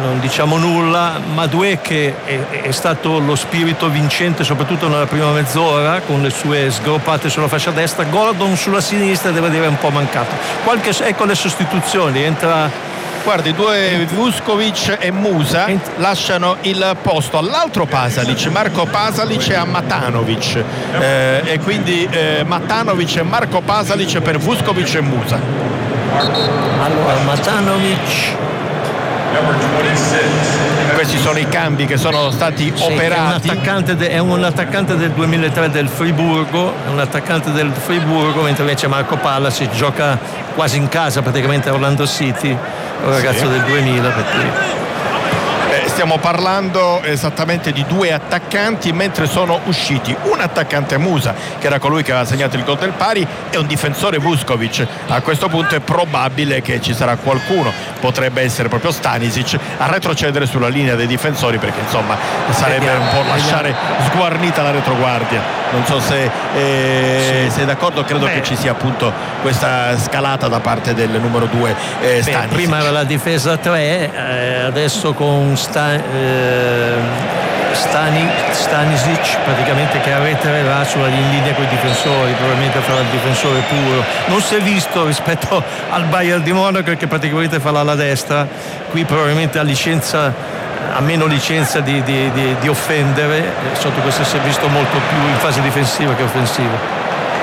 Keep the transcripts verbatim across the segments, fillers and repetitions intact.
non diciamo nulla. Madueke è, è stato lo spirito vincente soprattutto nella prima mezz'ora con le sue sgroppate sulla fascia destra. Gordon sulla sinistra devo dire è un po' mancato. Qualche, ecco le sostituzioni, entra. Guardi, due Vuskovic e Musa lasciano il posto all'altro Pasalic, Marko Pasalic e a Matanovic, eh, e quindi eh, Matanovic e Marko Pasalic per Vuskovic e Musa. Allora Matanovic, questi sono i cambi che sono stati sì, operati. È un, attaccante de, è un attaccante del duemilatré del Friburgo, è un attaccante del Friburgo, mentre invece Marko Pasalic gioca quasi in casa praticamente a Orlando City, un ragazzo sì. del duemila, per cui stiamo parlando esattamente di due attaccanti, mentre sono usciti un attaccante Musa, che era colui che aveva segnato il gol del pari, e un difensore Vuskovic. A questo punto è probabile che ci sarà qualcuno, potrebbe essere proprio Stanisic, a retrocedere sulla linea dei difensori, perché insomma sarebbe un po' lasciare sguarnita la retroguardia. Non so se eh, sì. sei d'accordo, credo Beh. che ci sia appunto questa scalata da parte del numero due eh, Stanisic. Prima era la difesa tre, eh, adesso con Stanisic Stani, Stanisic praticamente che arretrerà sulla in linea con i difensori, probabilmente farà il difensore puro. Non si è visto rispetto al Bayern di Monaco che praticamente fa l'ala destra, qui probabilmente ha licenza, ha meno licenza di, di, di, di offendere, sotto questo si è visto molto più in fase difensiva che offensiva.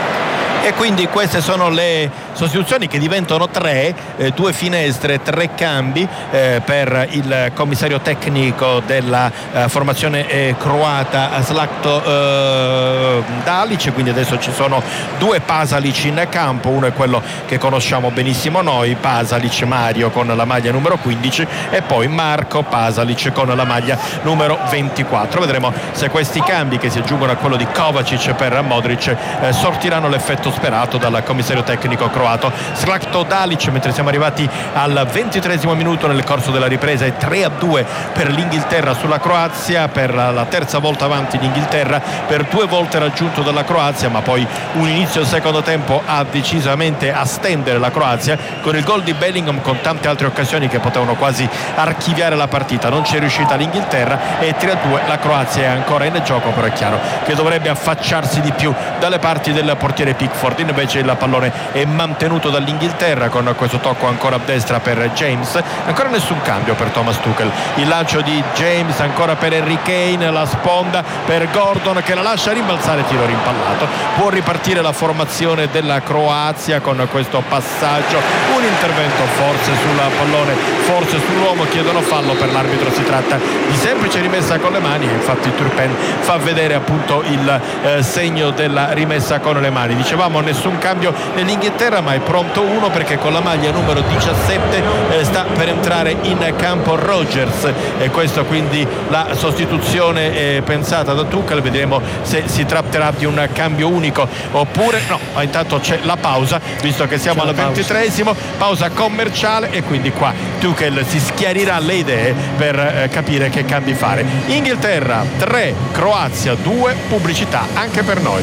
E quindi queste sono le sostituzioni che diventano tre, eh, due finestre, tre cambi eh, per il commissario tecnico della eh, formazione eh, croata Zlatko eh, Dalic. Quindi adesso ci sono due Pasalic in campo, uno è quello che conosciamo benissimo noi, Pasalic Mario con la maglia numero quindici, e poi Marko Pasalic con la maglia numero ventiquattro. Vedremo se questi cambi, che si aggiungono a quello di Kovacic per Modric, eh, sortiranno l'effetto sperato dal commissario tecnico croato Zlatko Dalic. Mentre siamo arrivati al ventitreesimo minuto nel corso della ripresa, è tre a due per l'Inghilterra sulla Croazia, per la terza volta avanti l'Inghilterra, per due volte raggiunto dalla Croazia, ma poi un inizio secondo tempo ha decisamente a stendere la Croazia, con il gol di Bellingham, con tante altre occasioni che potevano quasi archiviare la partita. Non c'è riuscita l'Inghilterra e tre a due la Croazia è ancora in gioco, però è chiaro che dovrebbe affacciarsi di più dalle parti del portiere Pickford. Invece il pallone è mantenuto dall'Inghilterra con questo tocco ancora a destra per James. Ancora nessun cambio per Thomas Tuchel, il lancio di James ancora per Harry Kane, la sponda per Gordon che la lascia rimbalzare, tiro rimpallato. Può ripartire la formazione della Croazia con questo passaggio, un intervento forse sul pallone, forse sull'uomo, chiedono fallo per l'arbitro. Si tratta di semplice rimessa con le mani, infatti Turpin fa vedere appunto il eh, segno della rimessa con le mani. Dicevamo nessun cambio nell'Inghilterra, ma è pronto uno, perché con la maglia numero diciassette eh, sta per entrare in campo Rodgers, e questo quindi la sostituzione eh, pensata da Tuchel. Vedremo se si tratterà di un cambio unico oppure no. Ma intanto c'è la pausa, visto che siamo c'è al ventitreesimo, pausa commerciale, e quindi qua Tuchel si schiarirà le idee per eh, capire che cambi fare. Inghilterra tre, Croazia due, pubblicità anche per noi.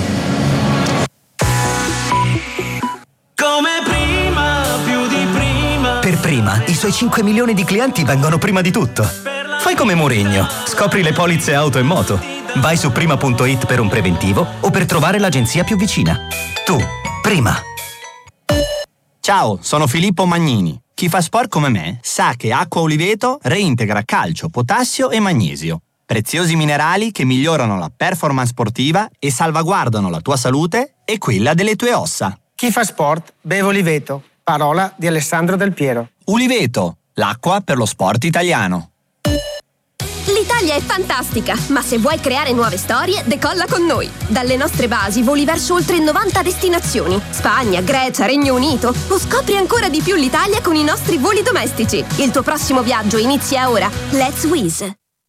Come prima, più di prima. Per Prima, i suoi cinque milioni di clienti vengono prima di tutto. Fai come Mourinho, scopri le polizze auto e moto. Vai su prima punto it per un preventivo o per trovare l'agenzia più vicina. Tu, Prima. Ciao, sono Filippo Magnini. Chi fa sport come me sa che Acqua Oliveto reintegra calcio, potassio e magnesio. Preziosi minerali che migliorano la performance sportiva e salvaguardano la tua salute e quella delle tue ossa. Chi fa sport beve Oliveto. Parola di Alessandro Del Piero. Uliveto, l'acqua per lo sport italiano. L'Italia è fantastica, ma se vuoi creare nuove storie, decolla con noi. Dalle nostre basi voli verso oltre novanta destinazioni. Spagna, Grecia, Regno Unito. O scopri ancora di più l'Italia con i nostri voli domestici. Il tuo prossimo viaggio inizia ora. Let's Wizz.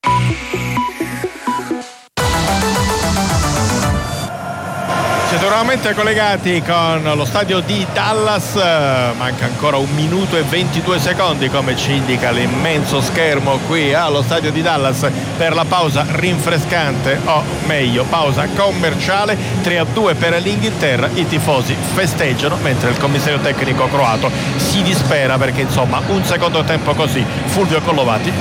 Siete nuovamente collegati con lo stadio di Dallas, manca ancora un minuto e ventidue secondi come ci indica l'immenso schermo qui allo stadio di Dallas per la pausa rinfrescante, o meglio pausa commerciale. Tre a due per l'Inghilterra, i tifosi festeggiano mentre il commissario tecnico croato si dispera perché insomma un secondo tempo così Fulvio Collovati